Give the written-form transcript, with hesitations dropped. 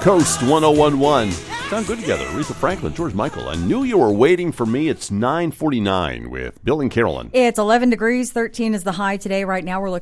Coast 1011. Sound good together. Aretha Franklin, George Michael. I knew you were waiting for me. It's 9:49 with Bill and Carolyn. It's 11 degrees, 13 is the high today. Right now we're looking